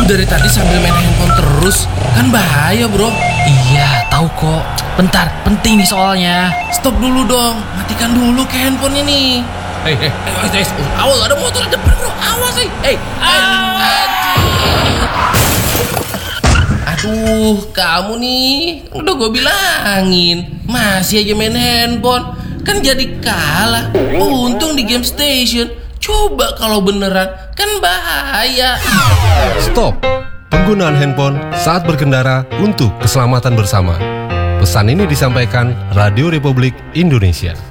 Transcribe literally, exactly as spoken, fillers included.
dari tadi sambil main handphone terus, kan bahaya bro. Iya, tahu kok. Bentar, penting nih soalnya. Stop dulu dong, matikan dulu ke handphone ini. Hei, hei, hei, awas ada motor di depan bro, awas hei, hei, awas. Aduh, kamu nih, udah gue bilangin, masih aja main handphone, kan jadi kalah. Untung di game station. Coba kalau beneran, kan bahaya. Stop penggunaan handphone saat berkendara untuk keselamatan bersama. Pesan ini disampaikan Radio Republik Indonesia.